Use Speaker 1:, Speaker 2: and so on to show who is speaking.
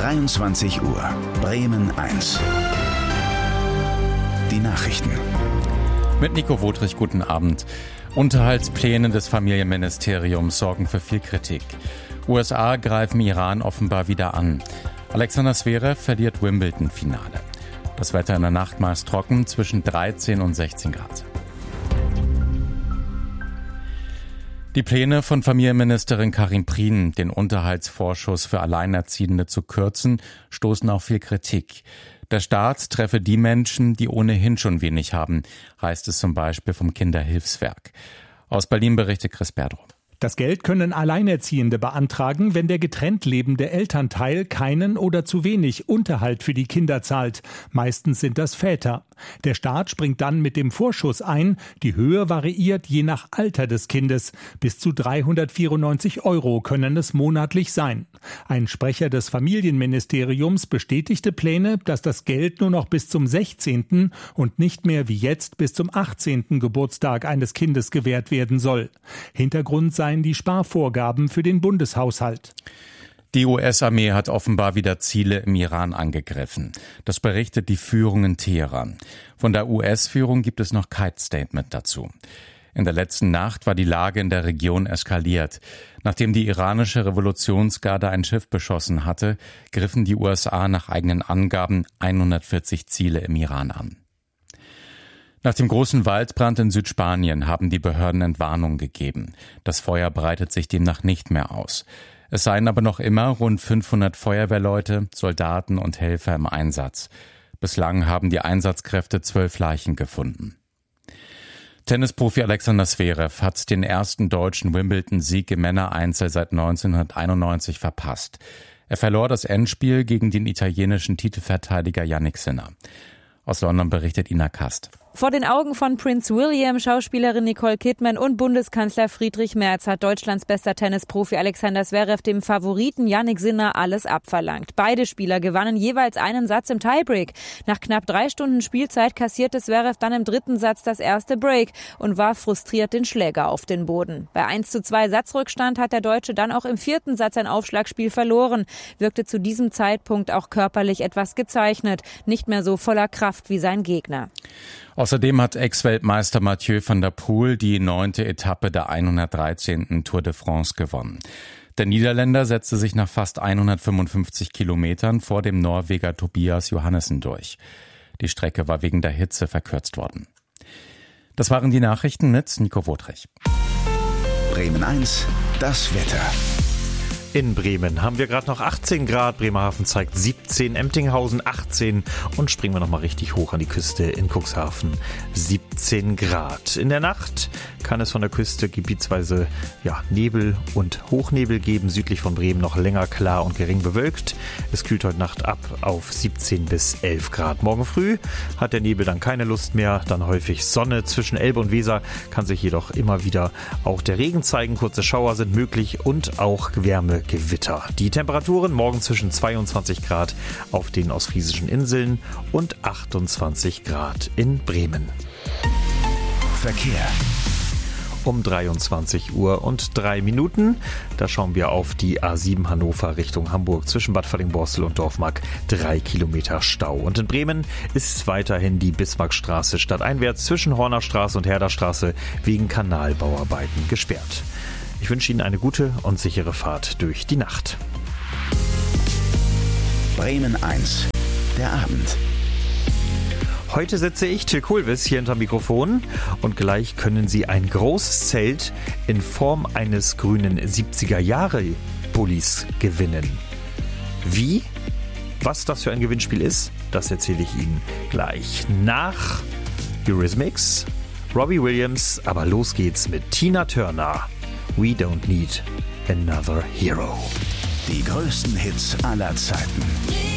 Speaker 1: 23 Uhr, Bremen 1. Die Nachrichten.
Speaker 2: Mit Nico Wodrich, guten Abend. Unterhaltspläne des Familienministeriums sorgen für viel Kritik. USA greifen Iran offenbar wieder an. Alexander Zverev verliert Wimbledon-Finale. Das Wetter in der Nacht meist trocken, zwischen 13 und 16 Grad. Die Pläne von Familienministerin Karin Prien, den Unterhaltsvorschuss für Alleinerziehende zu kürzen, stoßen auf viel Kritik. Der Staat treffe die Menschen, die ohnehin schon wenig haben, heißt es zum Beispiel vom Kinderhilfswerk. Aus Berlin berichtet Chris Berdrup.
Speaker 3: Das Geld können Alleinerziehende beantragen, wenn der getrennt lebende Elternteil keinen oder zu wenig Unterhalt für die Kinder zahlt. Meistens sind das Väter. Der Staat springt dann mit dem Vorschuss ein. Die Höhe variiert je nach Alter des Kindes. Bis zu 394 € können es monatlich sein. Ein Sprecher des Familienministeriums bestätigte Pläne, dass das Geld nur noch bis zum 16. und nicht mehr wie jetzt bis zum 18. Geburtstag eines Kindes gewährt werden soll. Hintergrund seien die Sparvorgaben für den Bundeshaushalt.
Speaker 2: Die US-Armee hat offenbar wieder Ziele im Iran angegriffen. Das berichtet die Führung in Teheran. Von der US-Führung gibt es noch kein Statement dazu. In der letzten Nacht war die Lage in der Region eskaliert. Nachdem die iranische Revolutionsgarde ein Schiff beschossen hatte, griffen die USA nach eigenen Angaben 140 Ziele im Iran an. Nach dem großen Waldbrand in Südspanien haben die Behörden Entwarnung gegeben. Das Feuer breitet sich demnach nicht mehr aus. Es seien aber noch immer rund 500 Feuerwehrleute, Soldaten und Helfer im Einsatz. Bislang haben die Einsatzkräfte 12 Leichen gefunden. Tennisprofi Alexander Zverev hat den ersten deutschen Wimbledon-Sieg im Männereinzel seit 1991 verpasst. Er verlor das Endspiel gegen den italienischen Titelverteidiger Jannik Sinner. Aus London berichtet Ina Kast.
Speaker 4: Vor den Augen von Prince William, Schauspielerin Nicole Kidman und Bundeskanzler Friedrich Merz hat Deutschlands bester Tennisprofi Alexander Zverev dem Favoriten Jannik Sinner alles abverlangt. Beide Spieler gewannen jeweils einen Satz im Tiebreak. Nach knapp 3 Stunden Spielzeit kassierte Zverev dann im 3. Satz das erste Break und warf frustriert den Schläger auf den Boden. Bei 1:2 Satzrückstand hat der Deutsche dann auch im 4. Satz ein Aufschlagspiel verloren, wirkte zu diesem Zeitpunkt auch körperlich etwas gezeichnet, nicht mehr so voller Kraft wie sein Gegner.
Speaker 2: Außerdem hat Ex-Weltmeister Mathieu van der Poel die 9. Etappe der 113. Tour de France gewonnen. Der Niederländer setzte sich nach fast 155 Kilometern vor dem Norweger Tobias Johannessen durch. Die Strecke war wegen der Hitze verkürzt worden. Das waren die Nachrichten mit Nico Wodrich.
Speaker 1: Bremen 1, das Wetter.
Speaker 5: In Bremen haben wir gerade noch 18 Grad, Bremerhaven zeigt 17, Emtinghausen 18 und springen wir nochmal richtig hoch an die Küste in Cuxhaven 17 Grad. In der Nacht kann es von der Küste gebietsweise Nebel und Hochnebel geben, südlich von Bremen noch länger klar und gering bewölkt. Es kühlt heute Nacht ab auf 17 bis 11 Grad. Morgen früh hat der Nebel dann keine Lust mehr, dann häufig Sonne. Zwischen Elbe und Weser kann sich jedoch immer wieder auch der Regen zeigen, kurze Schauer sind möglich und auch Wärmegewitter. Die Temperaturen morgen zwischen 22 Grad auf den ostfriesischen Inseln und 28 Grad in Bremen.
Speaker 1: Verkehr.
Speaker 5: Um 23 Uhr und 3 Minuten. Da schauen wir auf die A7 Hannover Richtung Hamburg. Zwischen Bad Falling-Borstel und Dorfmark 3 Kilometer Stau. Und in Bremen ist weiterhin die Bismarckstraße stadteinwärts zwischen Hornerstraße und Herderstraße wegen Kanalbauarbeiten gesperrt. Ich wünsche Ihnen eine gute und sichere Fahrt durch die Nacht.
Speaker 1: Bremen 1, der Abend.
Speaker 5: Heute sitze ich, Till Kulvis, hier hinterm Mikrofon und gleich können Sie ein großes Zelt in Form eines grünen 70er-Jahre-Pullis gewinnen. Wie? Was das für ein Gewinnspiel ist, das erzähle ich Ihnen gleich nach Eurythmics, Robbie Williams, aber los geht's mit Tina Turner. We don't need another hero.
Speaker 1: Die größten Hits aller Zeiten.